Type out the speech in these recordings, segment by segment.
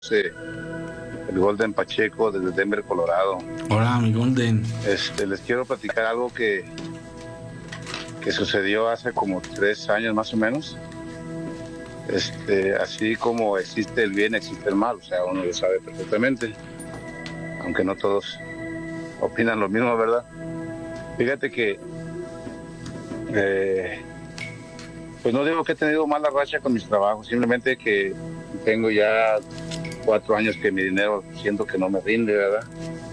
El Golden Pacheco desde Denver, Colorado. Hola, mi Golden. Les quiero platicar algo que sucedió hace como 3 años más o menos. Así como existe el bien, existe el mal, o sea, uno lo sabe perfectamente, aunque no todos opinan lo mismo, ¿verdad? Fíjate que, pues no digo que he tenido mala racha con mis trabajos, simplemente que tengo ya 4 años que mi dinero siento que no me rinde, ¿verdad?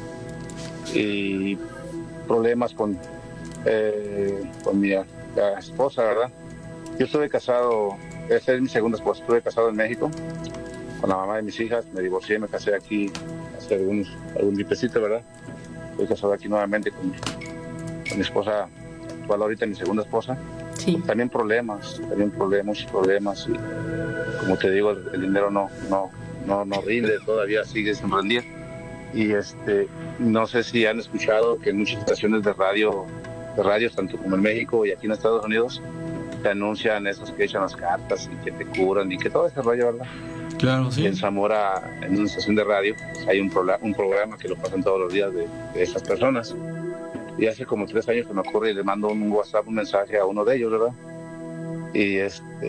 Y problemas con mi esposa, ¿verdad? Yo estuve casado, esa es mi segunda esposa, estuve casado en México con la mamá de mis hijas, me divorcié, me casé aquí hace algún tiempecito, ¿verdad? Estoy casado aquí nuevamente con mi esposa actual, ahorita mi segunda esposa. Sí. También problemas, muchos problemas, y como te digo, el dinero no rinde, todavía sigue sin rendir. Y no sé si han escuchado que en muchas estaciones de radios, tanto como en México y aquí en Estados Unidos, te anuncian esos que echan las cartas y que te curan y que todo ese rollo, ¿verdad? Claro, sí. Y en Zamora, en una estación de radio, hay un programa que lo pasan todos los días de esas personas. Y hace como 3 años que me ocurre y le mando un WhatsApp, un mensaje a uno de ellos, ¿verdad? Y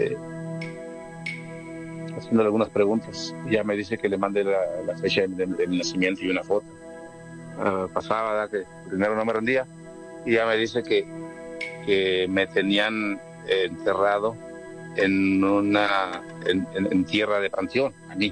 haciéndole algunas preguntas. Ya me dice que le mande la fecha de mi nacimiento y una foto. Pasaba, ¿verdad? Que primero no me rendía. Y ya me dice que me tenían enterrado en tierra de panteón, a mí.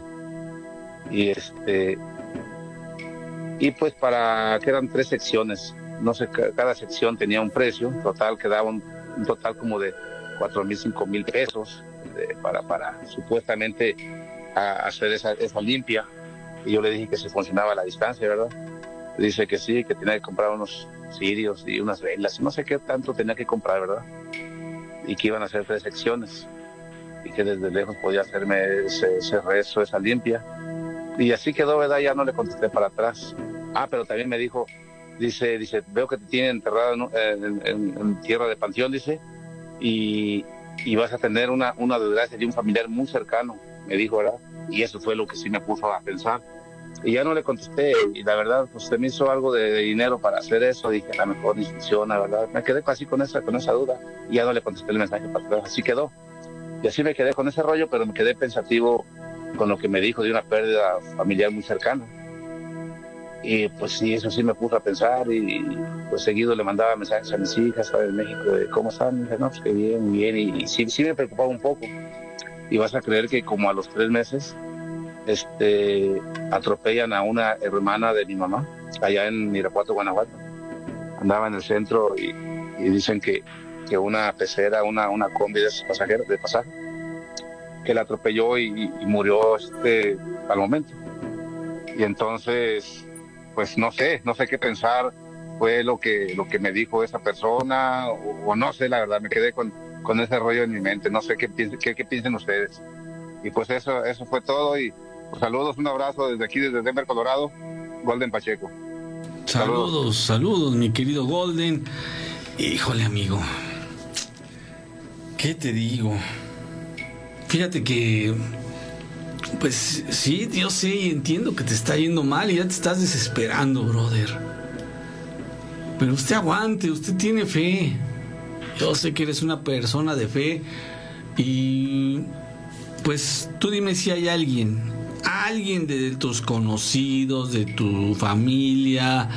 Y pues que eran 3 secciones. No sé, cada sección tenía un precio, total quedaba un total como de 4,000, 5,000 pesos para supuestamente hacer esa limpia. Y yo le dije que si funcionaba a la distancia, ¿verdad? Dice que sí, que tenía que comprar unos cirios y unas velas, no sé qué tanto tenía que comprar, ¿verdad? Y que iban a hacer 3 secciones y que desde lejos podía hacerme ese rezo, esa limpia. Y así quedó, ¿verdad? Ya no le contesté para atrás. Pero también me dijo, dice, veo que te tienen enterrado en tierra de panteón, dice, y vas a tener una desgracia de un familiar muy cercano, me dijo, ¿verdad? Y eso fue lo que sí me puso a pensar. Y ya no le contesté, y la verdad, pues se me hizo algo de dinero para hacer eso, dije, a lo mejor ni funciona, ¿verdad? Me quedé casi con esa duda, y ya no le contesté el mensaje para atrás, así quedó. Y así me quedé con ese rollo, pero me quedé pensativo con lo que me dijo de una pérdida familiar muy cercana. Y pues sí, eso sí me puso a pensar, y pues seguido le mandaba mensajes a mis hijas de México de cómo están. Y dije, no, pues que bien, muy bien, y sí me preocupaba un poco. Y vas a creer que como a los 3 meses atropellan a una hermana de mi mamá allá en Irapuato, Guanajuato. Andaba en el centro y dicen que una pecera, una combi de pasaje, que la atropelló y murió al momento. Y entonces, pues no sé qué pensar. Fue lo que me dijo esa persona, o no sé, la verdad, me quedé con ese rollo en mi mente. No sé qué piensen ustedes. Y pues eso fue todo, y pues saludos, un abrazo desde aquí, desde Denver, Colorado, Golden Pacheco. Saludos, mi querido Golden. Híjole, amigo, ¿qué te digo? Fíjate que, pues sí, yo sé y entiendo que te está yendo mal y ya te estás desesperando, brother. Pero usted aguante, usted tiene fe. Yo sé que eres una persona de fe, y pues tú dime si hay alguien de tus conocidos, de tu familia,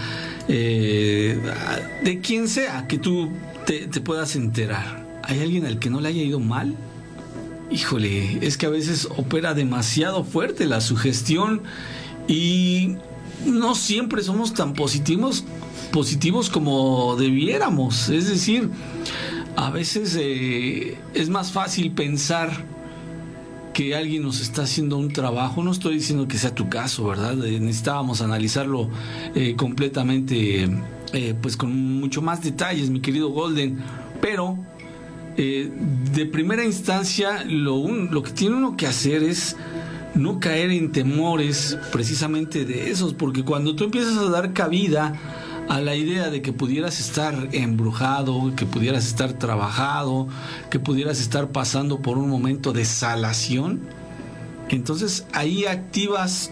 de quien sea que tú te puedas enterar. ¿Hay alguien al que no le haya ido mal? Híjole, es que a veces opera demasiado fuerte la sugestión y no siempre somos tan positivos como debiéramos. Es decir, a veces es más fácil pensar que alguien nos está haciendo un trabajo. No estoy diciendo que sea tu caso, ¿verdad? Necesitábamos analizarlo completamente, pues con mucho más detalles, mi querido Golden. Pero de primera instancia, lo que tiene uno que hacer es no caer en temores precisamente de esos, porque cuando tú empiezas a dar cabida a la idea de que pudieras estar embrujado, que pudieras estar trabajado, que pudieras estar pasando por un momento de salación, Entonces ahí activas